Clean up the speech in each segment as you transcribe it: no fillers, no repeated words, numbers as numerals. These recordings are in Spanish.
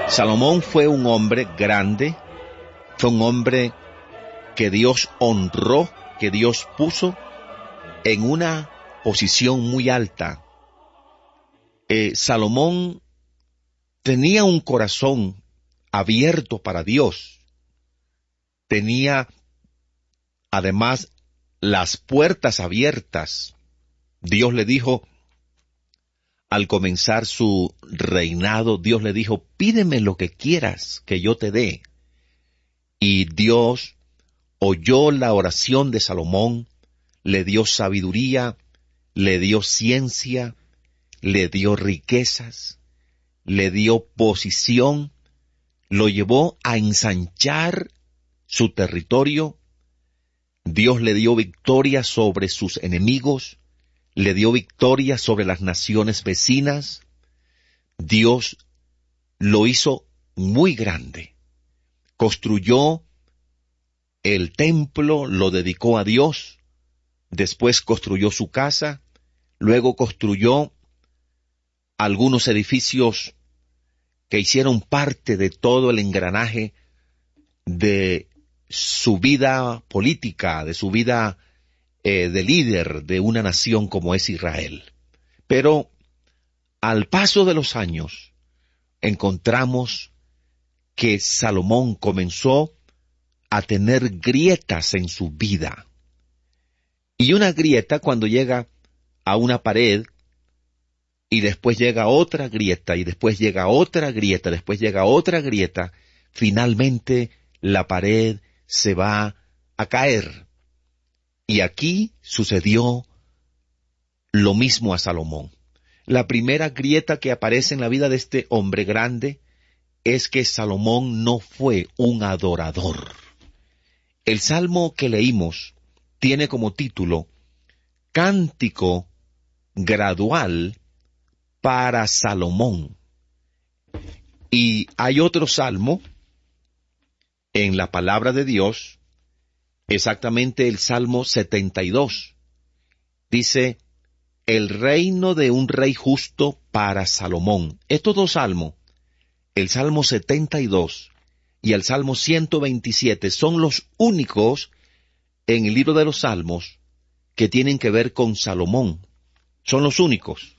Salomón fue un hombre grande, fue un hombre que Dios honró, que Dios puso en una posición muy alta. Salomón tenía un corazón abierto para Dios. Tenía, además, las puertas abiertas. Dios le dijo, al comenzar su reinado, Dios le dijo, pídeme lo que quieras que yo te dé. Y Dios oyó la oración de Salomón, le dio sabiduría, le dio ciencia, le dio riquezas, le dio posición, lo llevó a ensanchar su territorio. Dios le dio victoria sobre sus enemigos, le dio victoria sobre las naciones vecinas. Dios lo hizo muy grande. Construyó el templo, lo dedicó a Dios. Después construyó su casa. Luego construyó algunos edificios que hicieron parte de todo el engranaje de su vida política, de su vida de líder de una nación como es Israel. Pero al paso de los años encontramos que Salomón comenzó a tener grietas en su vida. Y una grieta cuando llega a una pared, y después llega otra grieta, y después llega otra grieta, después llega otra grieta, finalmente la pared se va a caer. Y aquí sucedió lo mismo a Salomón. La primera grieta que aparece en la vida de este hombre grande es que Salomón no fue un adorador. El salmo que leímos tiene como título Cántico gradual para Salomón. Y hay otro salmo en la palabra de Dios, exactamente el Salmo 72. Dice, el reino de un rey justo para Salomón. Estos dos salmos, el Salmo 72 y el Salmo 127, son los únicos en el libro de los Salmos que tienen que ver con Salomón. Son los únicos.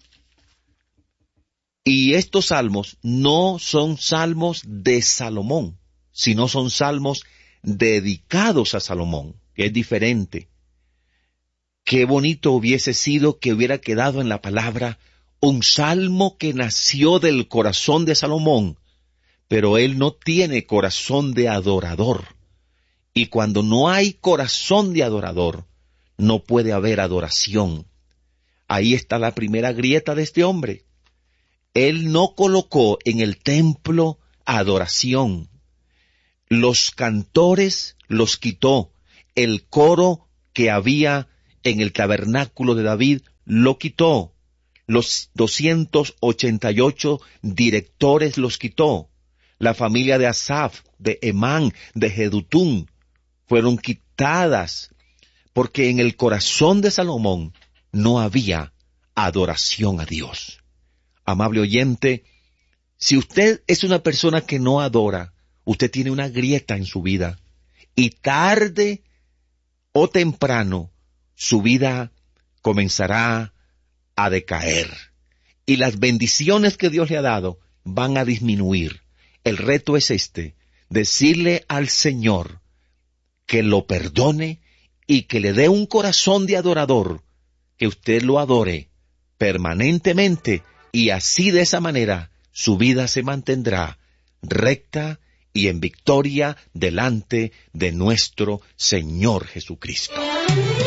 Y estos salmos no son salmos de Salomón, sino son salmos dedicados a Salomón, que es diferente. Qué bonito hubiese sido que hubiera quedado en la palabra un salmo que nació del corazón de Salomón, pero él no tiene corazón de adorador. Y cuando no hay corazón de adorador, no puede haber adoración. Ahí está la primera grieta de este hombre. Él no colocó en el templo adoración. Los cantores los quitó. El coro que había en el tabernáculo de David lo quitó. Los 288 directores los quitó. La familia de Asaf, de Emán, de Jedutún fueron quitadas, porque en el corazón de Salomón no había adoración a Dios. Amable oyente, si usted es una persona que no adora, usted tiene una grieta en su vida, y tarde o temprano su vida comenzará a decaer, y las bendiciones que Dios le ha dado van a disminuir. El reto es decirle al Señor que lo perdone y que le dé un corazón de adorador, que usted lo adore permanentemente, y así de esa manera su vida se mantendrá recta y en victoria delante de nuestro Señor Jesucristo.